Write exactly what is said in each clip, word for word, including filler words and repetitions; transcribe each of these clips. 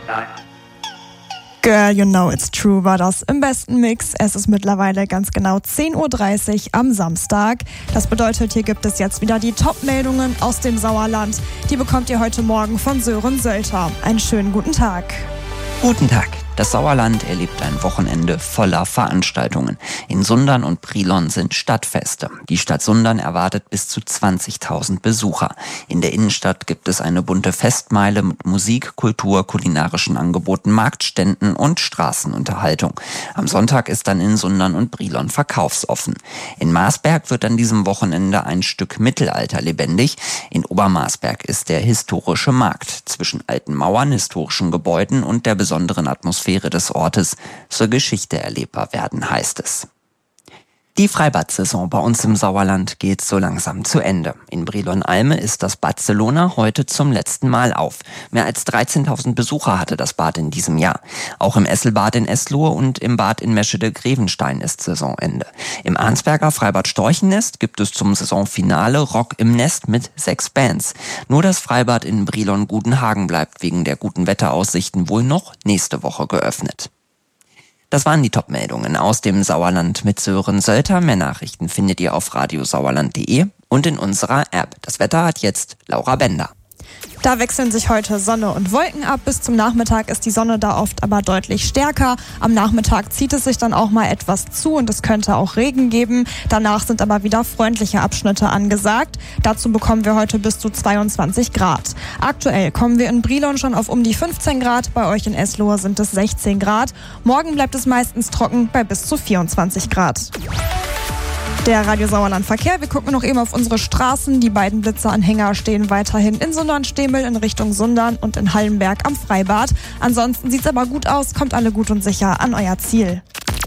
Girl, you know it's true war das im besten Mix. Es ist mittlerweile ganz genau zehn Uhr dreißig am Samstag. Das bedeutet, hier gibt es jetzt wieder die Top-Meldungen aus dem Sauerland. Die bekommt ihr heute Morgen von Sören Sölter. Einen schönen guten Tag. Guten Tag. Das Sauerland erlebt ein Wochenende voller Veranstaltungen. In Sundern und Brilon sind Stadtfeste. Die Stadt Sundern erwartet bis zu zwanzigtausend Besucher. In der Innenstadt gibt es eine bunte Festmeile mit Musik, Kultur, kulinarischen Angeboten, Marktständen und Straßenunterhaltung. Am Sonntag ist dann in Sundern und Brilon verkaufsoffen. In Marsberg wird an diesem Wochenende ein Stück Mittelalter lebendig. In Obermarsberg ist der historische Markt. Zwischen alten Mauern, historischen Gebäuden und der besonderen Atmosphäre des Ortes zur Geschichte erlebbar werden, heißt es. Die Freibad-Saison bei uns im Sauerland geht so langsam zu Ende. In Brilon-Alme ist das Bad Zelona heute zum letzten Mal auf. Mehr als dreizehntausend Besucher hatte das Bad in diesem Jahr. Auch im Esselbad in Eslohe und im Bad in Meschede-Grevenstein ist Saisonende. Im Arnsberger Freibad Storchennest gibt es zum Saisonfinale Rock im Nest mit sechs Bands. Nur das Freibad in Brilon-Gudenhagen bleibt wegen der guten Wetteraussichten wohl noch nächste Woche geöffnet. Das waren die Top-Meldungen aus dem Sauerland mit Sören Sölter. Mehr Nachrichten findet ihr auf radiosauerland punkt de und in unserer App. Das Wetter hat jetzt Laura Bender. Da wechseln sich heute Sonne und Wolken ab. Bis zum Nachmittag ist die Sonne da oft aber deutlich stärker. Am Nachmittag zieht es sich dann auch mal etwas zu und es könnte auch Regen geben. Danach sind aber wieder freundliche Abschnitte angesagt. Dazu bekommen wir heute bis zu zweiundzwanzig Grad. Aktuell kommen wir in Brilon schon auf um die fünfzehn Grad. Bei euch in Eslohe sind es sechzehn Grad. Morgen bleibt es meistens trocken bei bis zu vierundzwanzig Grad. Der Radio Sauerland Verkehr. Wir gucken noch eben auf unsere Straßen. Die beiden Blitzeranhänger stehen weiterhin in Sundern-Stemel in Richtung Sundern und in Hallenberg am Freibad. Ansonsten sieht's aber gut aus. Kommt alle gut und sicher an euer Ziel.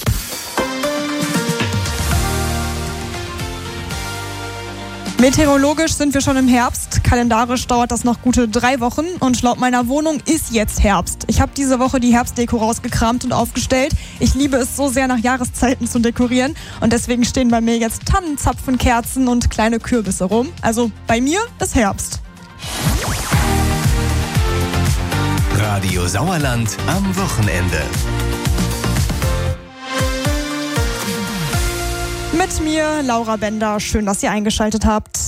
Meteorologisch sind wir schon im Herbst. Kalendarisch dauert das noch gute drei Wochen und laut meiner Wohnung ist jetzt Herbst. Ich habe diese Woche die Herbstdeko rausgekramt und aufgestellt. Ich liebe es so sehr, nach Jahreszeiten zu dekorieren und deswegen stehen bei mir jetzt Tannenzapfen, Kerzen und kleine Kürbisse rum. Also bei mir ist Herbst. Radio Sauerland am Wochenende. Mit mir, Laura Bender. Schön, dass ihr eingeschaltet habt.